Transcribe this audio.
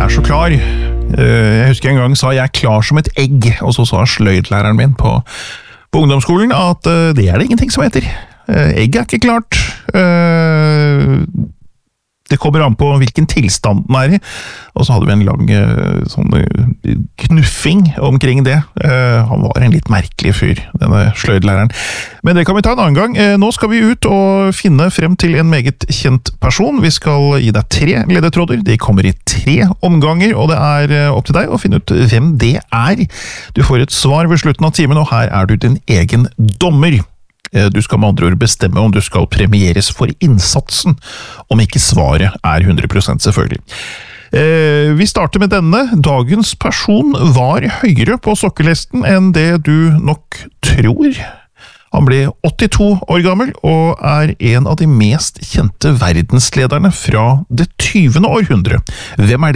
så klar. Jeg husker en gang sa jeg klar som et egg, og så sa sløydlæreren min på ungdomsskolen at det det ingenting som heter. Egg ikke klart. Det kommer an på hvilken tilstand den i, og så hadde vi en lang sånn knuffing omkring det. Han var en litt merkelig fyr, denne sløydlæreren. Men det kan vi ta en annen gang. Nå skal vi ut og finne frem til en meget kjent person. Vi skal gi deg 3 ledetråder. De kommer i 3 omganger, og det opp til deg å finne ut hvem det Du får et svar ved slutten av timen, og her du din egen dommer. Du skal med andre ord bestemme om du skal premieres for innsatsen, om ikke svaret 100% selvfølgelig. Vi starter med denne. Dagens person var høyere på sokkelesten enn det du nok tror. Han ble 82 år gammel, og en av de mest kjente verdenslederne fra det 20. århundre. Hvem det?